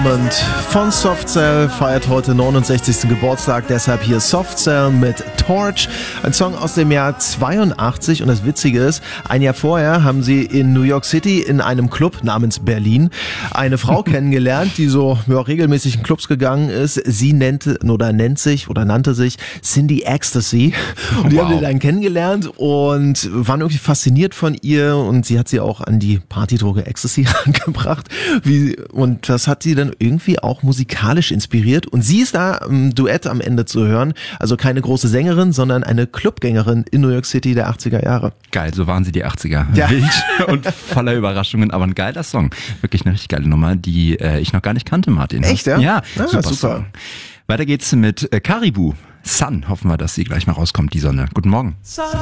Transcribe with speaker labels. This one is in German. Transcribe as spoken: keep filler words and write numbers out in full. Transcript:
Speaker 1: Und von Soft Cell feiert heute neunundsechzigsten Geburtstag, deshalb hier Soft Cell mit Torch, ein Song aus dem Jahr zweiundachtzig. Und das Witzige ist, ein Jahr vorher haben sie in New York City in einem Club namens Berlin eine Frau kennengelernt, die so ja, regelmäßig in Clubs gegangen ist. Sie nannte oder nennt sich oder nannte sich Cindy Ecstasy. Und die wow. haben sie dann kennengelernt und waren irgendwie fasziniert von ihr, und sie hat sie auch an die Partydroge Ecstasy angebracht. Wie, und das hat sie dann irgendwie auch musikalisch inspiriert, und sie ist da im Duett am Ende zu hören, also keine große Sängerin, sondern eine Clubgängerin in New York City der achtziger Jahre.
Speaker 2: Geil, so waren sie die achtziger.
Speaker 1: Ja.
Speaker 2: Wild und voller Überraschungen, aber ein geiler Song. Wirklich eine richtig geile Nummer, die äh, ich noch gar nicht kannte, Martin.
Speaker 1: Echt, ja?
Speaker 2: Ja,
Speaker 1: ah,
Speaker 2: super,
Speaker 1: super
Speaker 2: Song. Weiter geht's mit äh, Caribou. Sun, hoffen wir, dass sie gleich mal rauskommt, die Sonne. Guten Morgen.